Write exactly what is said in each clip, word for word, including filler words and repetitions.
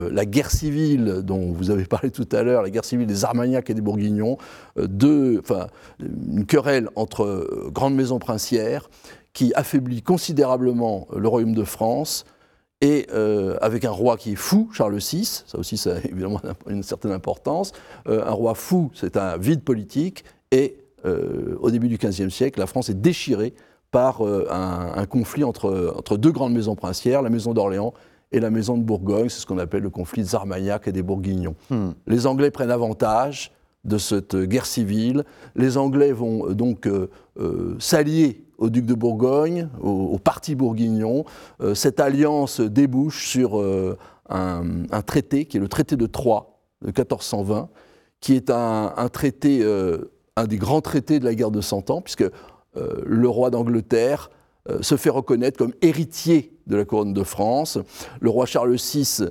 la guerre civile dont vous avez parlé tout à l'heure, la guerre civile des Armagnacs et des Bourguignons, deux, enfin, une querelle entre grandes maisons princières qui affaiblit considérablement le royaume de France, et euh, avec un roi qui est fou, Charles six, ça aussi ça a évidemment une certaine importance, euh, un roi fou, c'est un vide politique, et euh, au début du quinzième siècle, la France est déchirée par euh, un, un conflit entre, entre deux grandes maisons princières, la maison d'Orléans et la maison de Bourgogne, c'est ce qu'on appelle le conflit des Armagnacs et des Bourguignons. Hmm. Les Anglais prennent avantage de cette guerre civile, les Anglais vont euh, donc euh, euh, s'allier au duc de Bourgogne, au, au parti bourguignon. Euh, cette alliance débouche sur euh, un, un traité, qui est le traité de Troyes, de quatorze cent vingt, qui est un, un traité, euh, un des grands traités de la guerre de Cent Ans, puisque euh, le roi d'Angleterre euh, se fait reconnaître comme héritier de la couronne de France. Le roi Charles six,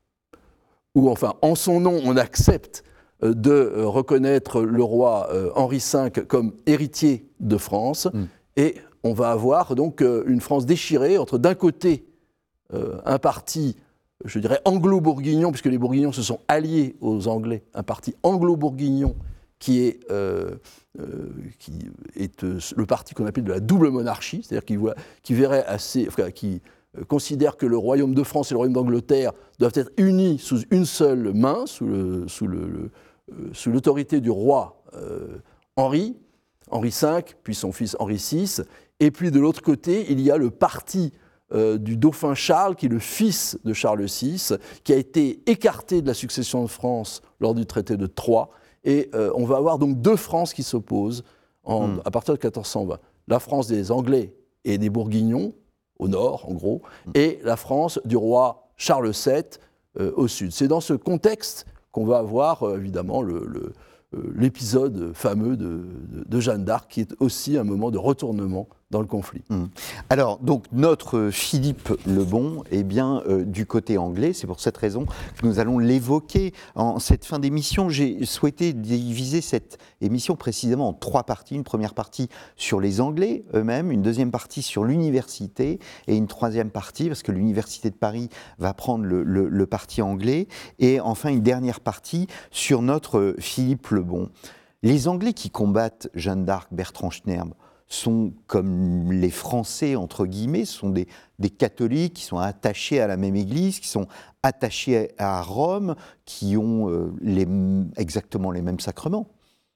ou enfin, en son nom, on accepte euh, de euh, reconnaître le roi euh, Henri cinq comme héritier de France, mm. et on va avoir donc euh, une France déchirée entre, d'un côté, euh, un parti, je dirais, anglo-bourguignon, puisque les Bourguignons se sont alliés aux Anglais, un parti anglo-bourguignon qui est, euh, euh, qui est euh, le parti qu'on appelle de la double monarchie, c'est-à-dire qui, voit, qui verrait assez, enfin, qui euh, considère que le royaume de France et le royaume d'Angleterre doivent être unis sous une seule main, sous, le, sous, le, le, euh, sous l'autorité du roi euh, Henri, Henri cinq, puis son fils Henri six, et puis de l'autre côté, il y a le parti euh, du dauphin Charles, qui est le fils de Charles six, qui a été écarté de la succession de France lors du traité de Troyes, et euh, on va avoir donc deux France qui s'opposent en, mmh. à partir de quatorze cent vingt. La France des Anglais et des Bourguignons, au nord en gros, mmh. et la France du roi Charles sept euh, au sud. C'est dans ce contexte qu'on va avoir euh, évidemment le, le, euh, l'épisode fameux de, de, de Jeanne d'Arc, qui est aussi un moment de retournement dans le conflit. Mmh. Alors, donc, notre Philippe le Bon est bien euh, du côté anglais. C'est pour cette raison que nous allons l'évoquer en cette fin d'émission. J'ai souhaité diviser cette émission précisément en trois parties. Une première partie sur les Anglais eux-mêmes, une deuxième partie sur l'université et une troisième partie, parce que l'université de Paris va prendre le, le, le parti anglais, et enfin une dernière partie sur notre Philippe le Bon. Les Anglais qui combattent Jeanne d'Arc, Bertrand Schnerb, sont comme les Français, entre guillemets, sont des, des catholiques qui sont attachés à la même église, qui sont attachés à Rome, qui ont euh, les, exactement les mêmes sacrements.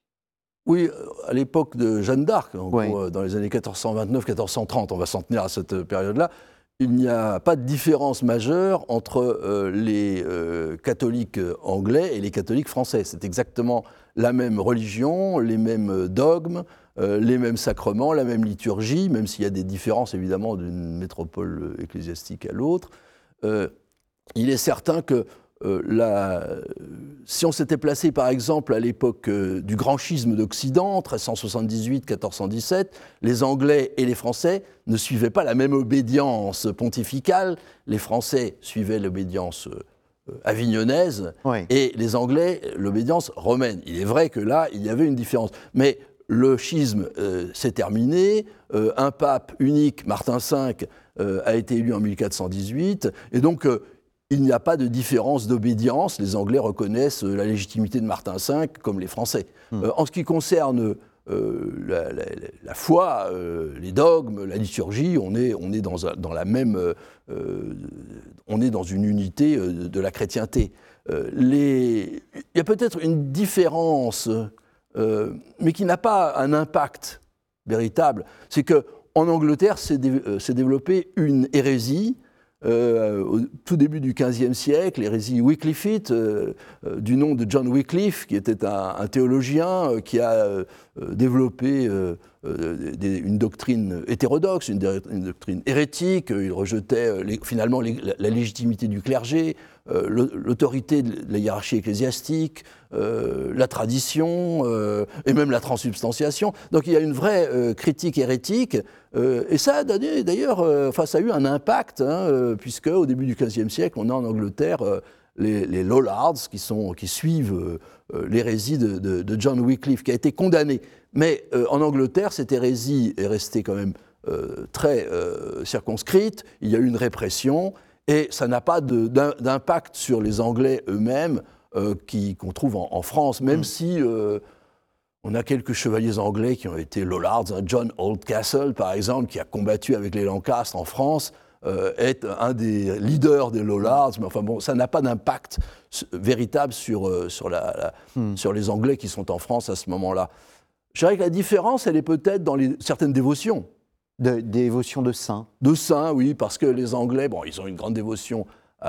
Oui, à l'époque de Jeanne d'Arc, en oui. gros, dans les années quatorze cent vingt-neuf quatorze cent trente, on va s'en tenir à cette période-là, il n'y a pas de différence majeure entre euh, les euh, catholiques anglais et les catholiques français. C'est exactement la même religion, les mêmes dogmes, Euh, les mêmes sacrements, la même liturgie, même s'il y a des différences évidemment d'une métropole ecclésiastique à l'autre. Euh, il est certain que euh, la, si on s'était placé par exemple à l'époque euh, du grand schisme d'Occident, treize cent soixante-dix-huit quatorze cent dix-sept, les Anglais et les Français ne suivaient pas la même obédience pontificale. Les Français suivaient l'obédience euh, avignonnaise, oui. et les Anglais l'obédience romaine. Il est vrai que là, il y avait une différence. Mais le schisme euh, s'est terminé, euh, un pape unique, Martin cinq, euh, a été élu en mille quatre cent dix-huit, et donc euh, il n'y a pas de différence d'obédience. Les Anglais reconnaissent euh, la légitimité de Martin cinq comme les Français. Mmh. Euh, en ce qui concerne euh, la, la, la foi, euh, les dogmes, la liturgie, on est, on est dans, dans la même, euh, on est dans une unité euh, de la chrétienté. Euh, les, il y a peut-être une différence, Euh, mais qui n'a pas un impact véritable. C'est qu'en Angleterre s'est, dé- euh, s'est développée une hérésie euh, au tout début du quinzième siècle, l'hérésie Wycliffite, euh, euh, du nom de John Wycliffe, qui était un, un théologien euh, qui a euh, développé euh, euh, des, une doctrine hétérodoxe, une, une doctrine hérétique. Il rejetait euh, les, finalement les, la, la légitimité du clergé, euh, l'autorité de la hiérarchie ecclésiastique, euh, la tradition euh, et même la transsubstantiation. Donc il y a une vraie euh, critique hérétique, euh, et ça a donné d'ailleurs, euh, enfin ça a eu un impact, hein, euh, puisque au début du quinzième siècle, on a en Angleterre euh, les, les Lollards qui, sont, qui suivent euh, l'hérésie de, de, de John Wycliffe, qui a été condamné. Mais euh, en Angleterre, cette hérésie est restée quand même euh, très euh, circonscrite. Il y a eu une répression, Et ça n'a pas de, d'impact sur les Anglais eux-mêmes euh, qui, qu'on trouve en, en France, même mmh. si euh, on a quelques chevaliers anglais qui ont été Lollards. John Oldcastle, par exemple, qui a combattu avec les Lancastres en France, euh, est un des leaders des Lollards. Mais enfin bon, ça n'a pas d'impact véritable sur, euh, sur, la, la, mmh. sur les Anglais qui sont en France à ce moment-là. Je dirais que la différence, elle est peut-être dans les, certaines dévotions. De, dévotion de saints. De saints, oui, parce que les Anglais, bon, ils ont une grande dévotion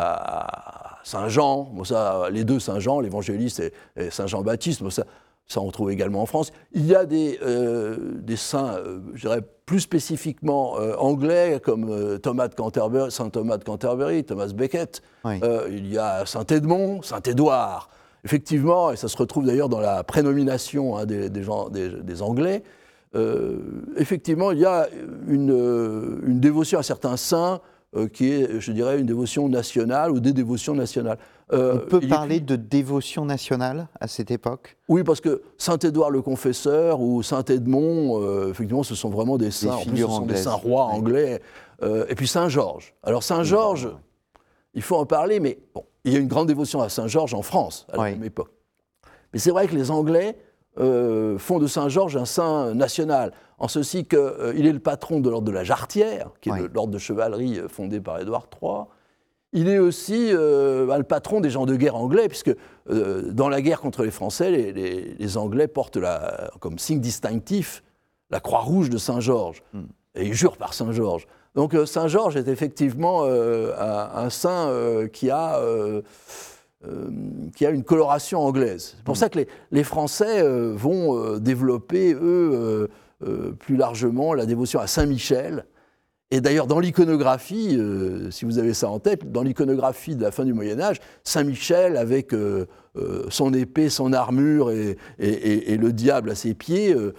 à Saint-Jean, bon, ça, les deux Saint-Jean, l'évangéliste et, et Saint-Jean-Baptiste, bon, ça, ça on trouve également en France. Il y a des, euh, des saints, euh, je dirais plus spécifiquement euh, anglais, comme euh, Thomas de Canterbury, Saint Thomas de Canterbury, Thomas Becket. Oui. Euh, il y a Saint-Édmond, Saint-Édouard. Effectivement, et ça se retrouve d'ailleurs dans la prénomination hein, des, des, gens, des, des Anglais. Euh, effectivement, il y a une, euh, une dévotion à certains saints euh, qui est, je dirais, une dévotion nationale ou des dévotions nationales. Euh, On peut parler de dévotion nationale à cette époque ? Oui, parce que Saint-Édouard le Confesseur ou Saint-Édmond, euh, effectivement, ce sont vraiment des saints. En plus, ce sont anglaises. Des saints rois oui. anglais. Euh, et puis Saint-Georges. Alors Saint-Georges, oui. il faut en parler, mais bon, il y a une grande dévotion à Saint-Georges en France à la oui. même époque. Mais c'est vrai que les Anglais Euh, font de Saint-Georges un saint national, en ceci qu'il euh, est le patron de l'ordre de la Jarretière, qui est oui. l'ordre de chevalerie fondé par Édouard trois. Il est aussi euh, bah, le patron des gens de guerre anglais, puisque euh, dans la guerre contre les Français, les, les, les Anglais portent la, comme signe distinctif la croix rouge de Saint-Georges, mm. et ils jurent par Saint-Georges. Donc euh, Saint-Georges est effectivement euh, un, un saint euh, qui a... Euh, Euh, qui a une coloration anglaise. C'est pour mmh. ça que les, les Français euh, vont euh, développer, eux, euh, euh, plus largement la dévotion à Saint-Michel. Et d'ailleurs, dans l'iconographie, euh, si vous avez ça en tête, dans l'iconographie de la fin du Moyen-Âge, Saint-Michel, avec euh, euh, son épée, son armure et, et, et, et le diable à ses pieds, euh,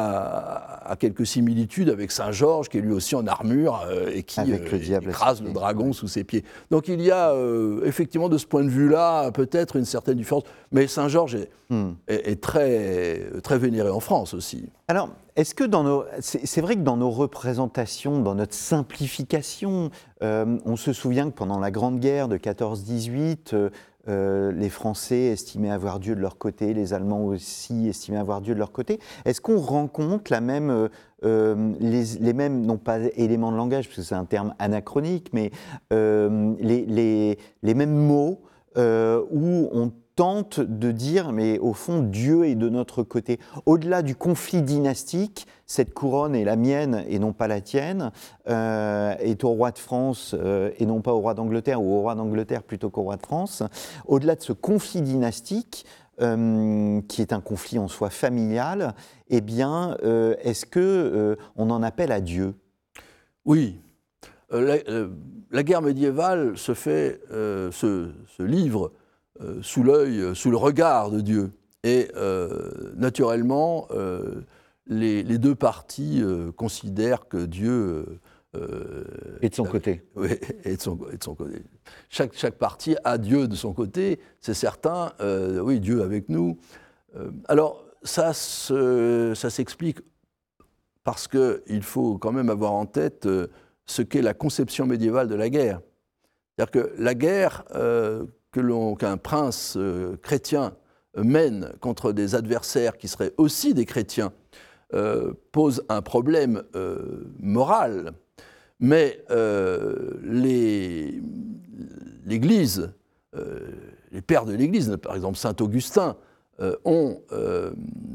a, a quelques similitudes avec Saint-Georges, qui est lui aussi en armure euh, et qui euh, écrase le dragon sous ses pieds. Donc il y a euh, effectivement, de ce point de vue-là, peut-être une certaine différence. Mais Saint-Georges est, hmm. est, est très, très vénéré en France aussi. Alors, est-ce que dans nos... C'est, c'est vrai que dans nos représentations, dans notre simplification, euh, on se souvient que pendant la Grande Guerre de quatorze dix-huit, euh, euh, les Français estimaient avoir Dieu de leur côté, les Allemands aussi estimaient avoir Dieu de leur côté. Est-ce qu'on rencontre la même, euh, les, les mêmes, non pas éléments de langage, parce que c'est un terme anachronique, mais euh, les, les, les mêmes mots euh, où on tente de dire, mais au fond, Dieu est de notre côté. Au-delà du conflit dynastique, cette couronne est la mienne et non pas la tienne, euh, est au roi de France euh, et non pas au roi d'Angleterre, ou au roi d'Angleterre plutôt qu'au roi de France. Au-delà de ce conflit dynastique, euh, qui est un conflit en soi familial, eh bien, euh, est-ce que euh, on en appelle à Dieu ? Oui. Euh, la, euh, la guerre médiévale se fait, euh, se, se livre Euh, sous l'œil, euh, sous le regard de Dieu. Et euh, naturellement, euh, les, les deux parties euh, considèrent que Dieu euh, est de son euh, côté. Oui, est de son, est de son côté. Chaque, chaque partie a Dieu de son côté, c'est certain. Euh, oui, Dieu avec nous. Euh, alors, ça, se, ça s'explique parce qu'il faut quand même avoir en tête euh, ce qu'est la conception médiévale de la guerre. C'est-à-dire que la guerre... Euh, que l'on, qu'un prince euh, chrétien mène contre des adversaires qui seraient aussi des chrétiens euh, pose un problème euh, moral. Mais euh, les, l'Église, euh, les pères de l'Église, par exemple Saint Augustin, euh, ont, euh,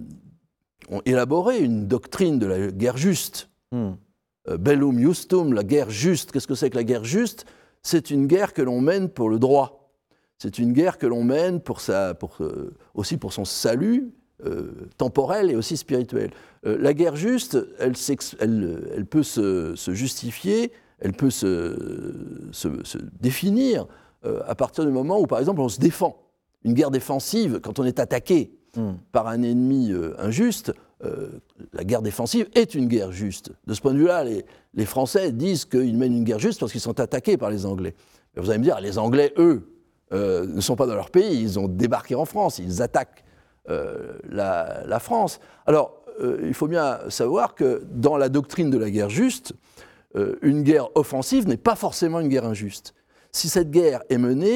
ont élaboré une doctrine de la guerre juste. Mm. Euh, Bellum justum, la guerre juste. Qu'est-ce que c'est que la guerre juste ? C'est une guerre que l'on mène pour le droit. C'est une guerre que l'on mène pour sa, pour, euh, aussi pour son salut euh, temporel et aussi spirituel. Euh, la guerre juste, elle, elle, elle peut se, se justifier, elle peut se, se, se définir euh, à partir du moment où, par exemple, on se défend. Une guerre défensive, quand on est attaqué mmh. par un ennemi euh, injuste, euh, la guerre défensive est une guerre juste. De ce point de vue-là, les, les Français disent qu'ils mènent une guerre juste parce qu'ils sont attaqués par les Anglais. Mais vous allez me dire, les Anglais, eux, Euh, ne sont pas dans leur pays, ils ont débarqué en France, ils attaquent euh, la, la France. Alors, euh, il faut bien savoir que dans la doctrine de la guerre juste, euh, une guerre offensive n'est pas forcément une guerre injuste. Si cette guerre est menée,